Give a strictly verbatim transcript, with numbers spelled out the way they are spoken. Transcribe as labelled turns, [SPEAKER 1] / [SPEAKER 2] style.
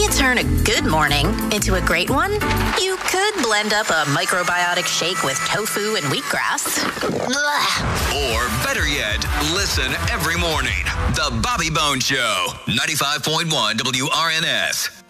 [SPEAKER 1] you turn a good morning into a great one? You could blend up a microbiotic shake with tofu and wheatgrass. Blah.
[SPEAKER 2] Or better yet, listen every morning. The Bobby Bones Show, ninety-five point one W R N S.